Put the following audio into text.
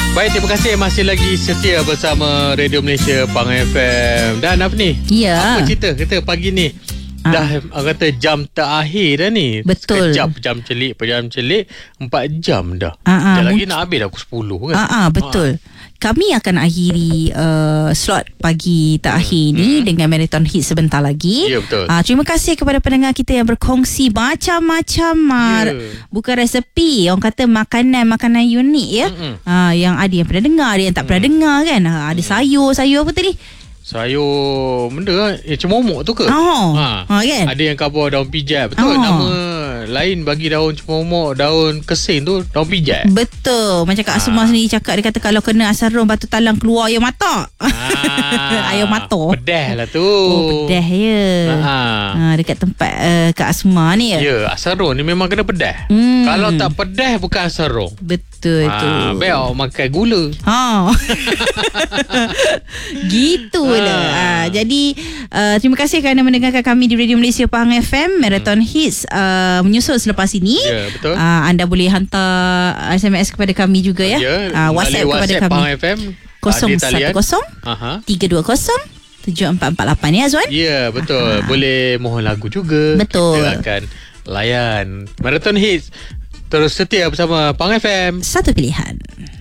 Baik, terima kasih masih lagi setia bersama Radio Malaysia Pang FM. Dan apa ni? Ya. Apa cerita kita pagi ni? Dah orang kata jam terakhir dah ni. Betul. Sekejap jam celik 4 jam dah. Sekejap lagi nak habis dah pukul 10 kan? Betul. Kami akan akhiri slot pagi terakhir ni dengan Marathon Hit sebentar lagi. Ya, betul. Terima kasih kepada pendengar kita yang berkongsi macam-macam bukan resepi, orang kata makanan-makanan unik ya. Yang ada yang pernah dengar, ada yang tak pernah dengar kan. Ada sayur apa tadi? Sayur benda cemomok tu ke? Kan? Ada yang khabar daun pijat. Betul, nama lain bagi daun cemomok, daun kesing tu daun pijat. Betul. Macam Kak Asma sendiri cakap, dia kata kalau kena asam rom batu talang keluar air mata. Air mata. Pedas lah tu. Pedas ya. Dekat tempat Kak Asma ni ya. Ya, asam rom ni memang kena pedas. Kalau tak pedas bukan asam rom. Betul tu. Baik awak makan gula. Gitulah. Jadi terima kasih kerana mendengarkan kami di Radio Malaysia Pahang FM. Marathon Hits menyusul selepas ini. Ya, betul. Anda boleh hantar SMS kepada kami juga ya. WhatsApp kepada kami. Pahang FM 010 320 7448 ya Azwan. Ya, betul. Boleh mohon lagu juga. Betul. Kita akan layan Marathon Hits. Terus setia bersama Pahang FM. Satu pilihan.